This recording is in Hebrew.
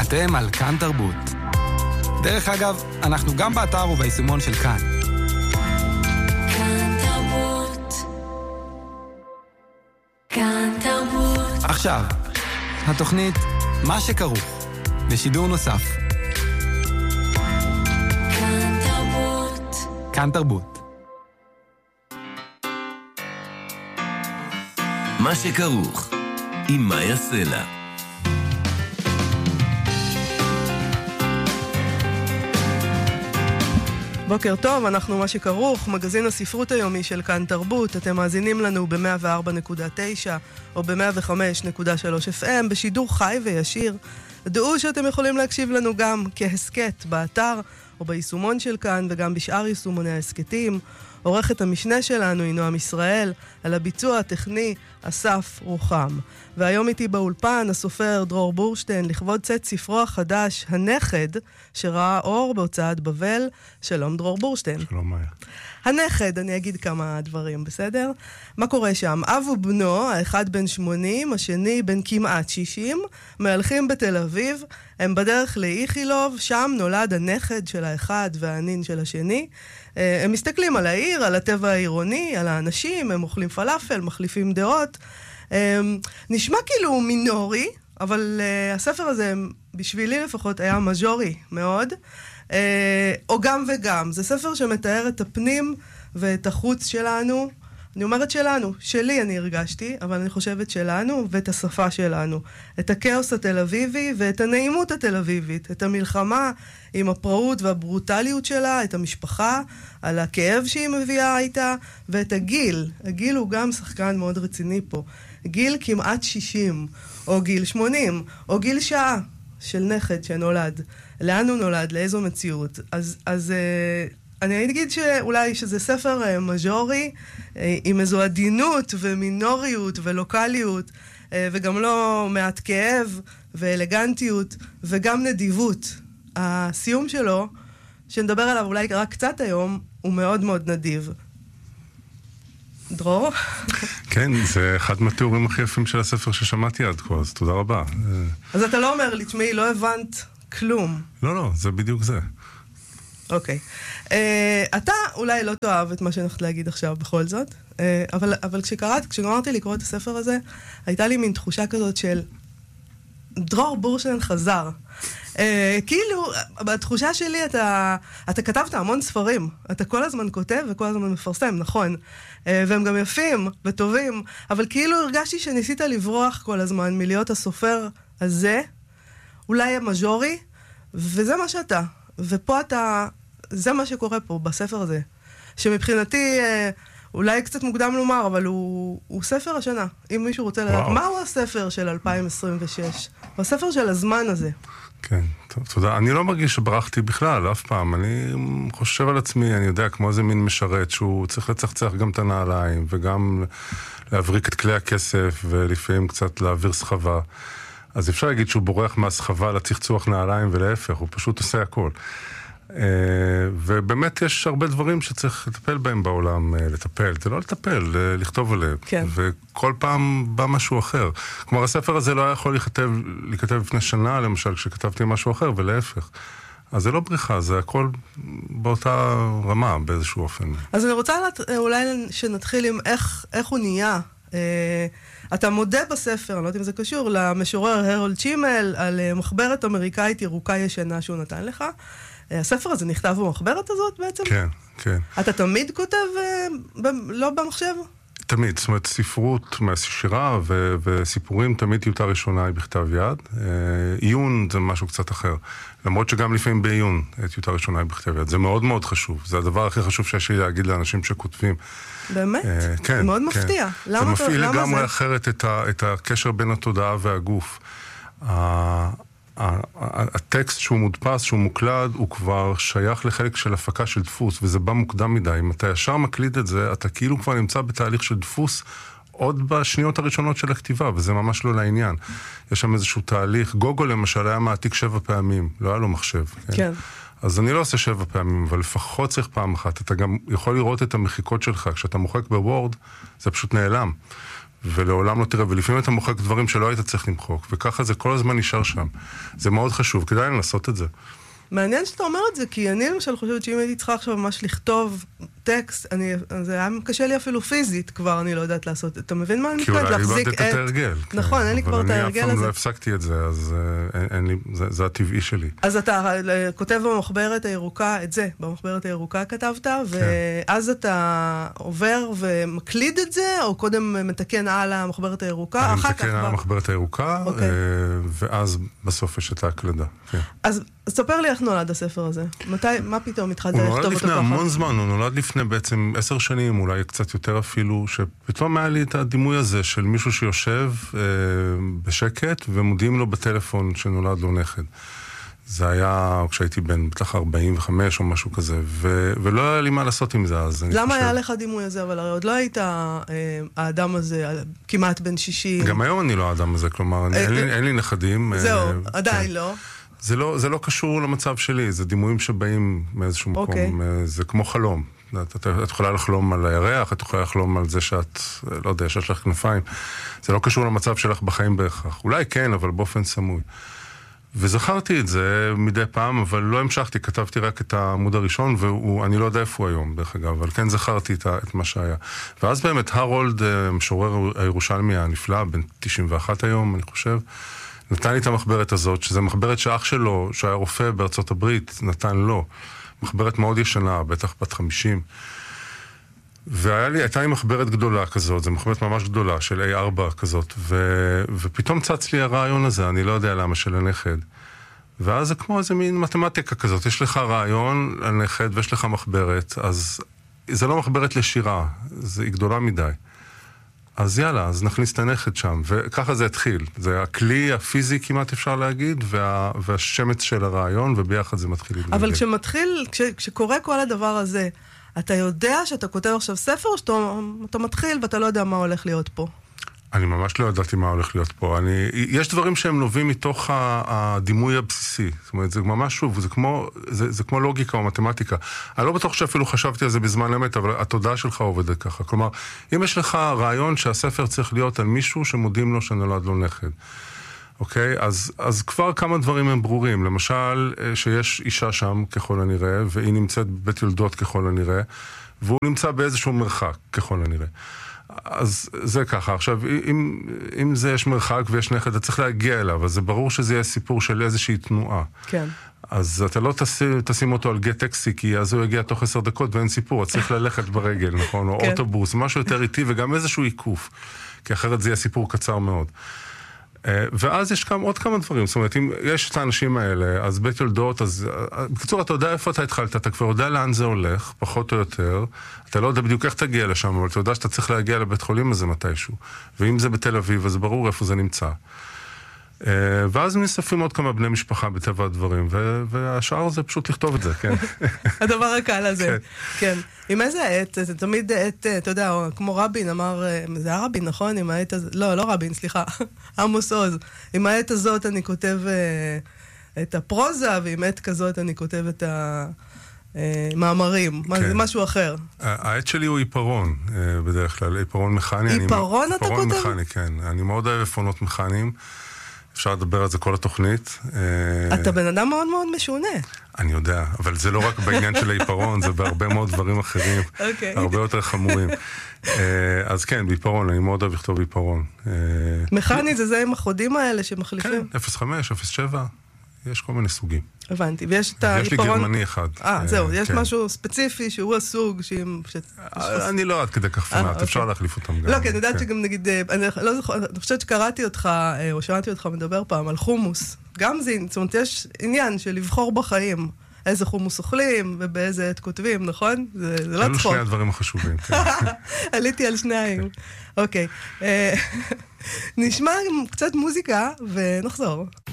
אתם על כאן תרבות. דרך אגב, אנחנו גם באתר וביישומון של כאן. כאן תרבות. כאן תרבות. עכשיו, התוכנית מה שכרוך, בשידור נוסף. כאן תרבות. כאן תרבות. מה שכרוך, עם מאיה סלע. בוקר טוב, אנחנו מה שכרוך, מגזין הספרות היומי של כאן תרבות. אתם מאזינים לנו ב-104.9 או ב-105.3 FM בשידור חי וישיר. דעו שאתם יכולים להקשיב לנו גם כהסקט באתר או ביישומון של כאן וגם בשאר יישומוני ההסקטים. עורכת המשנה שלנו היא נועם ישראל, על הביצוע הטכני אסף רוחם. והיום איתי באולפן הסופר דרור בורשטיין לכבוד צאת ספרו החדש הנכד שראה אור בהוצאת בבל. שלום דרור בורשטיין. שלום מאיה. הנכד, אני אגיד כמה דברים, בסדר? מה קורה שם? אב ובנו, האחד בן 80, השני בן כמעט 60, מהלכים בתל אביב, הם בדרך לאיכילוב, שם נולד הנכד של האחד והנין של השני. הם מסתכלים על העיר, על הטבע העירוני, על האנשים, הם אוכלים פלאפל, מחליפים דעות. נשמע כאילו מינורי, אבל הספר הזה, בשבילי לפחות, היה מז'ורי מאוד. או גם וגם. זה ספר שמתאר את הפנים ואת החוץ שלנו. אני אומרת שלנו, שלי אני הרגשתי, אבל אני חושבת שלנו ואת השפה שלנו. את הכאוס התל אביבי ואת הנעימות התל אביבית. את המלחמה עם הפראות והברוטליות שלה, את המשפחה, על הכאב שהיא מביאה איתה, ואת הגיל. הגיל הוא גם שחקן מאוד רציני פה. גיל כמעט 60, או גיל 80, או גיל שעה של נכד שנולד. לאן הוא נולד? לאיזו מציאות? אז אני אגיד שאולי שזה ספר מז'ורי, עם איזו עדינות ומינוריות ולוקליות, וגם לא מעט כאב ואלגנטיות, וגם נדיבות. הסיום שלו, שנדבר עליו אולי רק קצת היום, הוא מאוד מאוד נדיב. דרור? כן, זה אחד מהתיאורים הכי יפים של הספר ששמעתי עד כה, אז תודה רבה. אז אתה לא אומר לי, תשמעי, לא הבנת כלום. לא, זה בדיוק זה. אוקיי. אתה אולי לא תאהב את מה שהולכת להגיד עכשיו בכל זאת, אבל כשגמרתי לקרוא את הספר הזה, הייתה לי מין תחושה כזאת של דרור בורשטיין חזר. כאילו, בתחושה שלי אתה כתבת המון ספרים, אתה כל הזמן כותב וכל הזמן מפרסם, נכון, והם גם יפים וטובים, אבל כאילו הרגשתי שניסית לברוח כל הזמן מלהיות הסופר הזה, אולי המז'ורי, וזה מה שאתה. ופה זה מה שקורה פה בספר הזה, שמבחינתי אולי קצת מוקדם לומר, אבל הוא ספר השנה. אם מישהו רוצה לדעת, מהו הספר של 2026? הוא הספר של הזמן הזה. כן, טוב, תודה. אני לא מרגיש שברחתי בכלל, אף פעם. אני חושב על עצמי, אני יודע, כמו איזה מין משרת, שהוא צריך לצחצח גם את הנעליים, וגם להבריק את כלי הכסף, ולפעמים קצת להעביר סחבה. אז אפשר להגיד שהוא בורח מהסחבה לצחצוח נעליים ולהפך, הוא פשוט עושה הכל. ובאמת יש הרבה דברים שצריך לטפל בהם בעולם, לטפל, זה לא לטפל, לכתוב עליהם. כן. וכל פעם בא משהו אחר. כלומר, הספר הזה לא היה יכול להיכתב לפני שנה, למשל, כשכתבתי משהו אחר, ולהפך. אז זה לא בריחה, זה הכל באותה רמה, באיזשהו אופן. אז אני רוצה אולי שנתחיל עם איך הוא נהיה. אתה מודה בספר, אני לא יודעת אם זה קשור, למשורר הרולד שימל, על מחברת אמריקאית ירוקה ישנה שהוא נתן לך. הספר הזה נכתב במחברת הזאת בעצם? כן, כן. אתה תמיד כותב לא במחשב? תמיד, זאת אומרת, ספרות מהשירה וסיפורים תמיד טיוטה ראשונה היא בכתב יד. עיון זה משהו קצת אחר. למרות שגם לפעמים בעיון טיוטה ראשונה היא בכתב יד. זה מאוד מאוד חשוב. זה הדבר הכי חשוב שיש לי להגיד לאנשים שכותבים. באמת? כן. זה מאוד מפתיע. זה מפעיל לגמרי אחרת את הקשר בין התודעה והגוף. הטקסט שהוא מודפס, שהוא מוקלד, הוא כבר שייך לחלק של הפקה של דפוס, וזה בא מוקדם מדי. אם אתה ישר מקליד את זה, אתה כאילו כבר נמצא בתהליך של דפוס עוד בשניות הראשונות של הכתיבה, וזה ממש לא לעניין. יש שם איזשהו תהליך. גוגול למשל היה מעתיק 7 פעמים, לא היה לו מחשב. כן. אז אני לא עושה 7 פעמים, אבל לפחות צריך פעם אחת. אתה גם יכול לראות את המחיקות שלך. כשאתה מוחק בוורד, זה פשוט נעלם. ולעולם לא תראה, ולפעמים אתה מוחק דברים שלא היית צריך למחוק, וככה זה כל הזמן נשאר שם. זה מאוד חשוב, כדאי לעשות את זה. מעניין שאתה אומר את זה, כי אני למשל חושבת שאם הייתי צריכה עכשיו ממש לכתוב טקסט, זה היה קשה לי אפילו פיזית כבר, אני לא יודעת לעשות. אתה מבין מה אני מתכוונת? כי אולי איבדת את ההרגל. נכון, אין לי כבר את ההרגל הזה. אבל אני אף פעם לא הפסקתי את זה, אז זה הטבעי שלי. אז אתה כותב במחברת הירוקה, את זה, במחברת הירוקה כתבת, ואז אתה עובר ומקליד את זה, או קודם מתקן על המחברת הירוקה? אני מתקן על המחברת הירוקה, ואז בסוף יש את ההקלדה. אז ספר לי איך נולד הספר הזה. מה פתאום התחלת לכתוב אותו ככה? הוא נולד לפני המון זמן, הוא נולד לפני בעצם 10 שנים, אולי קצת יותר אפילו, שפתאום היה לי את הדימוי הזה של מישהו שיושב בשקט, ומודיעים לו בטלפון שנולד לו נכד. זה היה כשהייתי בן בטח 45 או משהו כזה, ולא היה לי מה לעשות עם זה אז. למה היה לך דימוי הזה? אבל הרי עוד לא היית האדם הזה כמעט בן 60. גם היום אני לא האדם הזה, כלומר, אין לי נכדים. זהו, עדיין לא. זה לא קשור למצב שלי, זה דימויים שבאים מאיזשהו מקום, זה כמו חלום. את יכולה לחלום על הירח, את יכולה לחלום על זה שאת, לא יודע, שיש לך כנפיים. זה לא קשור למצב שלך בחיים בהכרח. אולי כן, אבל באופן סמוי. וזכרתי את זה מדי פעם, אבל לא המשכתי, כתבתי רק את העמוד הראשון, ואני לא יודע איפה הוא היום, דרך אגב, אבל כן זכרתי את מה שהיה. ואז באמת, הרולד, משורר הירושלמי הנפלא, בן 91 היום, אני חושב, נתן לי את המחברת הזאת, שזו מחברת שאח שלו, שהיה רופא בארצות הברית, נתן לו. מחברת מאוד ישנה, בטח בת 50. והייתה לי מחברת גדולה כזאת, זו מחברת ממש גדולה, של A4 כזאת, ופתאום צץ לי הרעיון הזה, אני לא יודע למה, של הנכד. ואז זה כמו איזה מין מתמטיקה כזאת, יש לך רעיון על נכד ויש לך מחברת, אז זה לא מחברת לשירה, היא גדולה מדי. אז יאללה, אז נכניס את הנכד שם, וככה זה התחיל. זה הכלי הפיזי כמעט אפשר להגיד, והשמץ של הרעיון, וביחד זה מתחיל להתגלגל. אבל כשקורה כל הדבר הזה, אתה יודע שאתה כותב עכשיו ספר, או שאתה מתחיל ואתה לא יודע מה הולך להיות פה? אני ממש לא ידעתי מה הולך להיות פה. יש דברים שהם נובעים מתוך הדימוי הבסיסי. זאת אומרת, זה ממש שוב, זה כמו לוגיקה או מתמטיקה. אני לא בטוח שאפילו חשבתי על זה בזמן אמת, אבל התודעה שלך עובדת ככה. כלומר, אם יש לך רעיון שהספר צריך להיות על מישהו שמודים לו שנולד לו נכד. אוקיי? אז כבר כמה דברים הם ברורים. למשל, שיש אישה שם ככל הנראה, והיא נמצאת בבית יולדות ככל הנראה, והוא נמצא באיזשהו מרחק ככל הנראה. אז זה ככה. עכשיו, אם זה יש מרחק ויש נכד, אתה צריך להגיע אליו, אז זה ברור שזה יהיה סיפור של איזושהי תנועה. כן. אז אתה לא תשים אותו על גט טקסי, כי אז הוא יגיע תוך 10 דקות ואין סיפור, אתה צריך ללכת ברגל, נכון? או אוטובוס, משהו יותר איטי, וגם איזשהו עיקוף, כי אחרת זה יהיה סיפור קצר מאוד. ואז יש עוד כמה דברים, זאת אומרת, אם יש את האנשים האלה, אז בית יולדות, אז בקיצור, אתה יודע איפה אתה התחלת, אתה כבר יודע לאן זה הולך, פחות או יותר, אתה לא יודע בדיוק איך תגיע לשם, אבל אתה יודע שאתה צריך להגיע לבית חולים הזה מתישהו, ואם זה בתל אביב, אז ברור איפה זה נמצא. ואז נספים עוד כמה בני משפחה בטבע הדברים, והשאר זה פשוט לכתוב את זה, כן. הדבר הקל הזה, כן. עם איזה עת, זה תמיד עת, אתה יודע, כמו רבין אמר, זה היה רבין, נכון? עם העת הזאת, לא רבין, סליחה, עמוס עוז. עם העת הזאת אני כותב את הפרוזה, ועם עת כזאת אני כותב את המאמרים. זה משהו אחר. העת שלי הוא עיפרון, בדרך כלל, עיפרון מכני. עיפרון אתה כותב? עיפרון מכני, כן. אני מאוד אוהב עפרונות מכניים. אפשר לדבר על זה כל התוכנית. אתה בן אדם מאוד מאוד משונה. אני יודע, אבל זה לא רק בעניין של העיפרון, זה בהרבה מאוד דברים אחרים, הרבה יותר חמורים. אז כן, בעיפרון, אני מאוד אוהב לכתוב בעיפרון. מכני זה עם החודים האלה שמחליפים? כן, 05, 07, יש כל מיני סוגים. הבנתי, ויש את העיפרון... יש לי גרמני אחד. זהו, יש משהו ספציפי שהוא הסוג אני לא עד כדי כך פנאט, אפשר להחליף אותם גם. לא, כי אני יודעת שגם נגיד, אני חושבת שקראתי אותך, או שמעתי אותך מדבר פעם על חומוס. גם זה, זאת אומרת, יש עניין של לבחור בחיים. איזה חומוס אוכלים, ובאיזה עת כותבים, נכון? זה לא צחוק. אלו שני הדברים החשובים, כן. עליתי על שניים. אוקיי. נשמע קצת מוזיקה, ונחזור.